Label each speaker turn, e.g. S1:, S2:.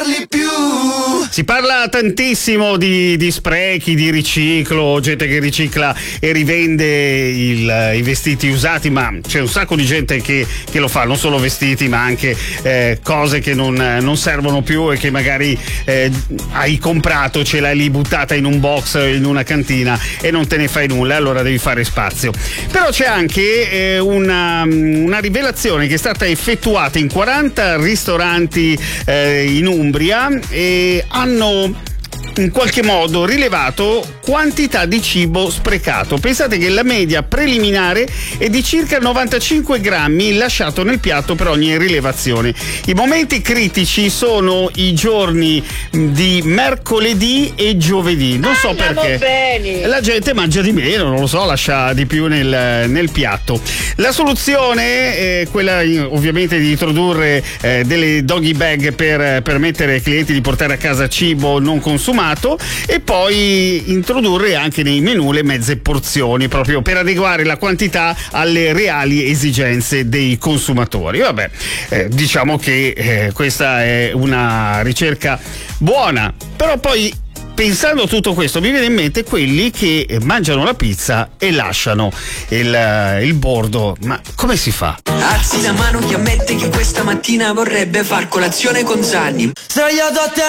S1: Si parla tantissimo di sprechi, di riciclo, gente che ricicla e rivende i vestiti usati, ma c'è un sacco di gente che lo fa, non solo vestiti ma anche cose che non servono più e che magari hai comprato, ce l'hai lì buttata in un box, in una cantina e non te ne fai nulla, allora devi fare spazio. Però c'è anche una rivelazione che è stata effettuata in 40 ristoranti in Umbria e hanno in qualche modo rilevato quantità di cibo sprecato. Pensate che la media preliminare è di circa 95 grammi lasciato nel piatto per ogni rilevazione. I momenti critici sono i giorni di mercoledì e giovedì. Non so perché.
S2: Bene.
S1: La gente mangia di meno, non lo so, lascia di più nel piatto. La soluzione è quella ovviamente di introdurre delle doggy bag per permettere ai clienti di portare a casa cibo non consumato e poi introdurre anche nei menù le mezze porzioni proprio per adeguare la quantità alle reali esigenze dei consumatori. Vabbè, diciamo che questa è una ricerca buona, però poi pensando a tutto questo mi viene in mente quelli che mangiano la pizza e lasciano il bordo. Ma come si fa?
S3: Alzi la mano chi ammette che questa mattina vorrebbe far colazione con Zanni. Sdraiato a terra